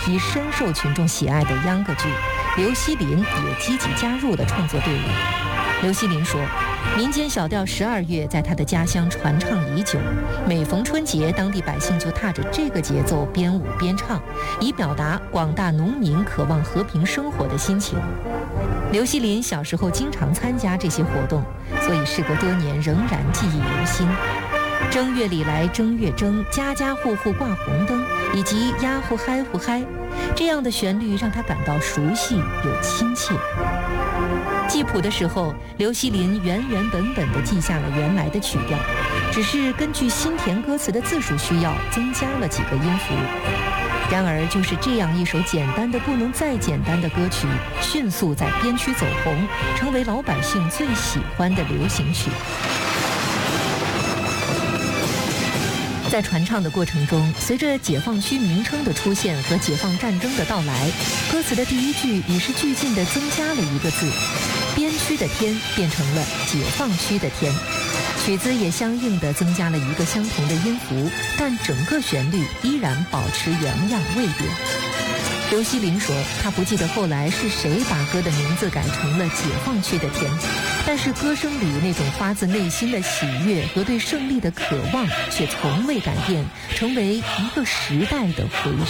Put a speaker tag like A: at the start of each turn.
A: 已深受群众喜爱的秧歌剧，刘锡林也积极加入了创作队伍。刘锡林说，民间小调12月在他的家乡传唱已久，每逢春节，当地百姓就踏着这个节奏边舞边唱，以表达广大农民渴望和平生活的心情。刘锡林小时候经常参加这些活动，所以事隔多年仍然记忆犹新。正月里来正月正，家家户户挂红灯，以及呀呼嗨呼嗨，这样的旋律让他感到熟悉又亲切。记谱的时候，刘锡林原本地记下了原来的曲调，只是根据新填歌词的字数需要，增加了几个音符。然而，就是这样一首简单的不能再简单的歌曲，迅速在边区走红，成为老百姓最喜欢的流行曲。在传唱的过程中，随着解放区名称的出现和解放战争的到来，歌词的第一句与时俱进地增加了一个字，边区的天变成了解放区的天，曲子也相应地增加了一个相同的音符，但整个旋律依然保持原样未变。刘锡林说，他不记得后来是谁把歌的名字改成了解放区的天，但是歌声里那种发自内心的喜悦和对胜利的渴望却从未改变，成为一个时代的回